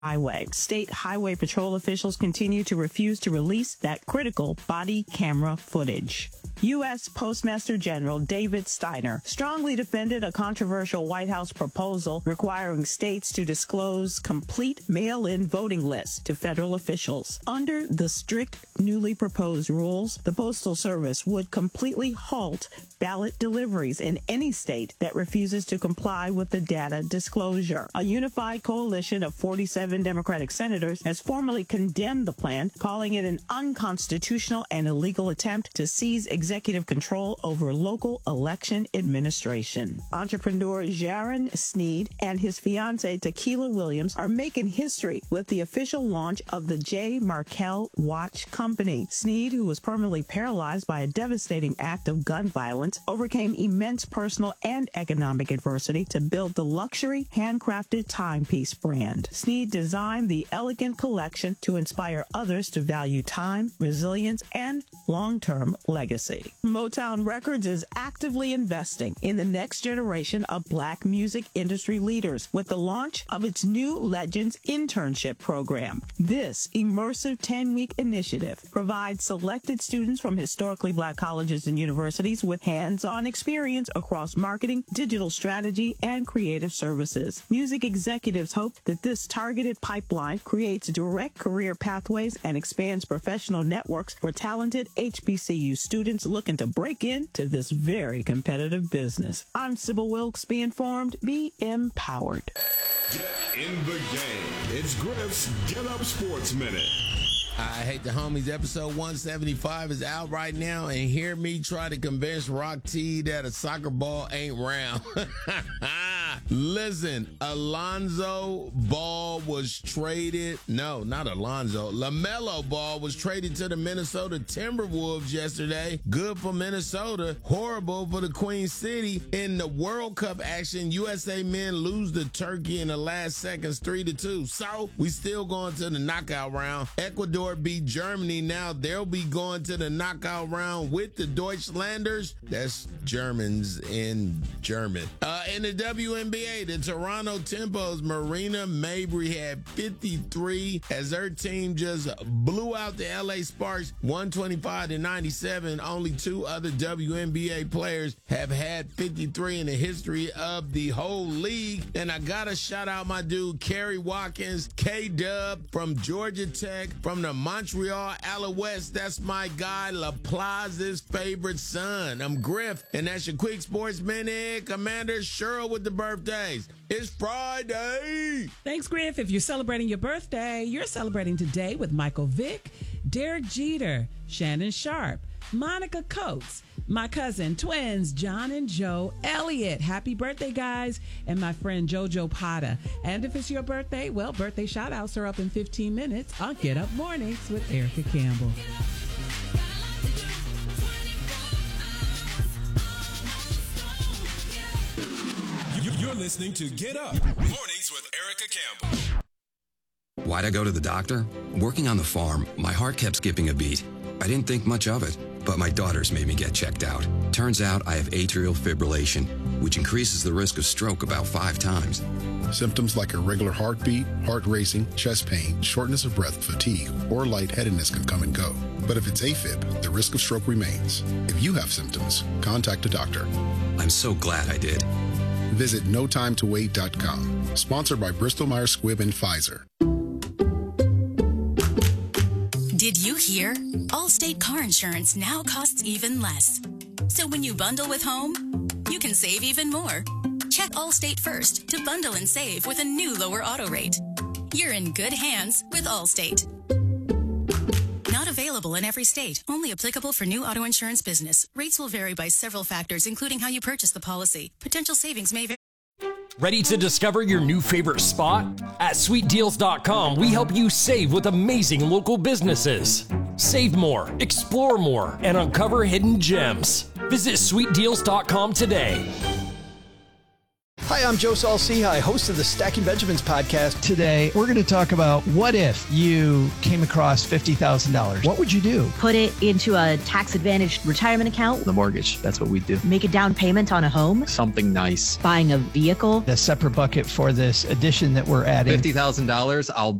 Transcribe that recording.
highway. State highway patrol officials continue to refuse to release that critical body camera footage. U.S. Postmaster General David Steiner strongly defended a controversial White House proposal requiring states to disclose complete mail-in voting lists to federal officials. Under the strict newly proposed rules, the Postal Service would completely halt ballot deliveries in any state that refuses to comply with the data disclosure. A unified coalition of 47 Democratic senators has formally condemned the plan, calling it an unconstitutional and illegal attempt to seize executive control over local election administration. Entrepreneur Jaron Sneed and his fiancée Tequila Williams are making history with the official launch of the J. Markel Watch Company. Sneed, who was permanently paralyzed by a devastating act of gun violence, overcame immense personal and economic adversity to build the luxury handcrafted timepiece brand. Sneed designed the elegant collection to inspire others to value time, resilience, and long-term legacy. Motown Records is actively investing in the next generation of Black music industry leaders with the launch of its new Legends Internship Program. This immersive 10-week initiative provides selected students from historically Black colleges and universities with hands-on experience across marketing, digital strategy, and creative services. Music executives hope that this targeted pipeline creates direct career pathways and expands professional networks for talented HBCU students looking to break into this very competitive business. I'm Sybil Wilkes. Be informed, be empowered. Get in the game. It's Griff's Get Up Sports Minute. I Hate the Homies, episode 175 is out right now, and hear me try to convince Rock T that a soccer ball ain't round. Listen, Alonzo Ball was traded. No, not Alonzo. LaMelo Ball was traded to the Minnesota Timberwolves yesterday. Good for Minnesota. Horrible for the Queen City. In the World Cup action, USA men lose to Turkey in the last seconds 3-2. So we still going to the knockout round. Ecuador beat Germany. Now they'll be going to the knockout round with the Deutschlanders. That's Germans in German. In the WNBA, the Toronto Tempo's Marina Mabrey had 53 as her team just blew out the LA Sparks 125-97. Only two other WNBA players have had 53 in the history of the whole league. And I gotta shout out my dude, Kerry Watkins, K-Dub from Georgia Tech, from the Montreal Alouettes. That's my guy, LaPlaza's favorite son. I'm Griff, and that's your Quick Sports Minute. Commander Cheryl with the birthdays. It's Friday. Thanks, Griff. If you're celebrating your birthday, you're celebrating today with Michael Vick, Derek Jeter, Shannon Sharp, Monica Coates, my cousin, twins, John and Joe Elliott. Happy birthday, guys. And my friend, Jojo Pata. And if it's your birthday, well, birthday shout-outs are up in 15 minutes on Get Up Mornings with Erica Campbell. You're listening to Get Up Mornings with Erica Campbell. Why'd I go to the doctor? Working on the farm, my heart kept skipping a beat. I didn't think much of it, but my daughters made me get checked out. Turns out I have atrial fibrillation, which increases the risk of stroke about 5 times. Symptoms like irregular heartbeat, heart racing, chest pain, shortness of breath, fatigue, or lightheadedness can come and go. But if it's AFib, the risk of stroke remains. If you have symptoms, contact a doctor. I'm so glad I did. Visit NoTimeToWait.com. Sponsored by Bristol-Myers Squibb and Pfizer. Did you hear? Allstate car insurance now costs even less. So when you bundle with home, you can save even more. Check Allstate first to bundle and save with a new lower auto rate. You're in good hands with Allstate. Not available in every state. Only applicable for new auto insurance business. Rates will vary by several factors, including how you purchase the policy. Potential savings may vary. Ready to discover your new favorite spot? At SweetDeals.com, we help you save with amazing local businesses. Save more, explore more, and uncover hidden gems. Visit SweetDeals.com today. Hi, I'm Joe Saul-Sehy, host of the Stacking Benjamins podcast. Today, we're going to talk about what if you came across $50,000? What would you do? Put it into a tax-advantaged retirement account. The mortgage, that's what we do. Make a down payment on a home. Something nice. Buying a vehicle. A separate bucket for this addition that we're adding. $50,000, I'll